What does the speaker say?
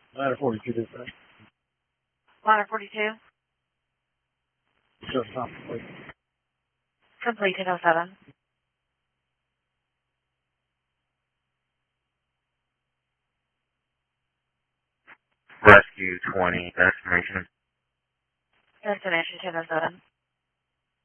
Ladder 42 dispatch. Ladder 42. Just top, please. Complete 1007. Rescue 20, destination. Destination 1007.